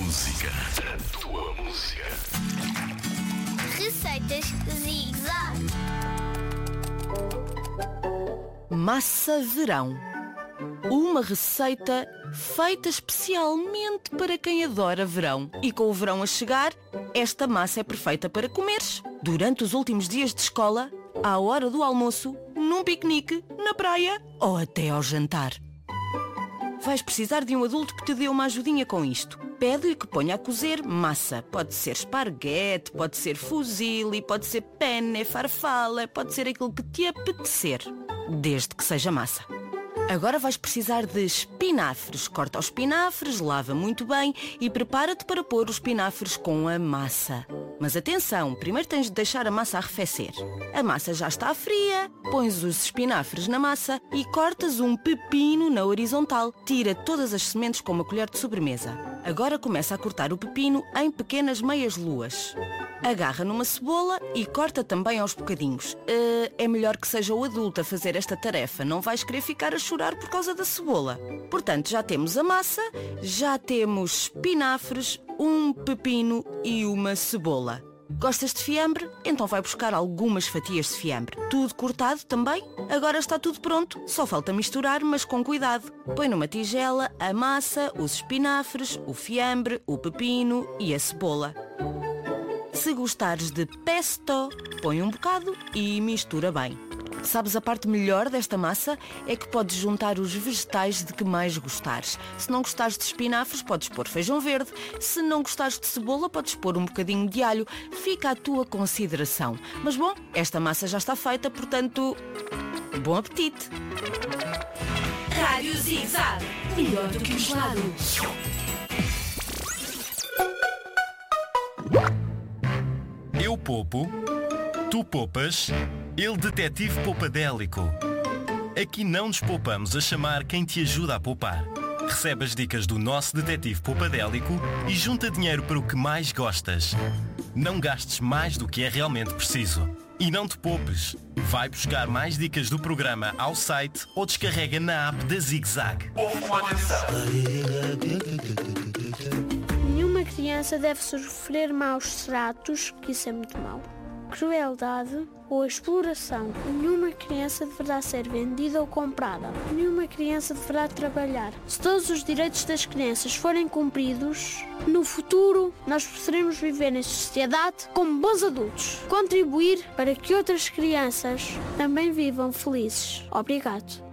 música. A tua música. Receitas Zig-Zag. Massa verão. Uma receita feita especialmente para quem adora verão. E com o verão a chegar, esta massa é perfeita para comeres durante os últimos dias de escola, à hora do almoço, num piquenique, na praia ou até ao jantar. Vais precisar de um adulto que te dê uma ajudinha com isto. Pede-lhe que ponha a cozer massa. Pode ser esparguete, pode ser fusilli, pode ser penne, farfalle, pode ser aquilo que te apetecer, desde que seja massa. Agora vais precisar de espinafres. Corta os espinafres, lava muito bem e prepara-te para pôr os espinafres com a massa. Mas atenção, primeiro tens de deixar a massa arrefecer. A massa já está fria, pões os espinafres na massa e cortas um pepino na horizontal. Tira todas as sementes com uma colher de sobremesa. Agora começa a cortar o pepino em pequenas meias luas. Agarra numa cebola e corta também aos bocadinhos. É melhor que seja o adulto a fazer esta tarefa, não vais querer ficar a chorar por causa da cebola. Portanto, já temos a massa, já temos espinafres, um pepino e uma cebola. Gostas de fiambre? Então vai buscar algumas fatias de fiambre. Tudo cortado também? Agora está tudo pronto, só falta misturar, mas com cuidado. Põe numa tigela a massa, os espinafres, o fiambre, o pepino e a cebola. Se gostares de pesto, põe um bocado e mistura bem. Sabes, a parte melhor desta massa é que podes juntar os vegetais de que mais gostares. Se não gostares de espinafres, podes pôr feijão verde. Se não gostares de cebola, podes pôr um bocadinho de alho. Fica à tua consideração. Mas bom, esta massa já está feita, portanto, bom apetite! Rádio Zig-Zag, melhor do que um gelado. Eu poupo, tu poupas, ele detetive poupadélico. Aqui não nos poupamos a chamar quem te ajuda a poupar. Recebe as dicas do nosso detetive poupadélico e junta dinheiro para o que mais gostas. Não gastes mais do que é realmente preciso. E não te poupes. Vai buscar mais dicas do programa ao site ou descarrega na app da Zig-Zag. Ouve com atenção. Nenhuma criança deve sofrer maus tratos, que isso é muito mau, crueldade ou exploração. Nenhuma criança deverá ser vendida ou comprada. Nenhuma criança deverá trabalhar. Se todos os direitos das crianças forem cumpridos, no futuro nós poderemos viver em sociedade como bons adultos. Contribuir para que outras crianças também vivam felizes. Obrigado.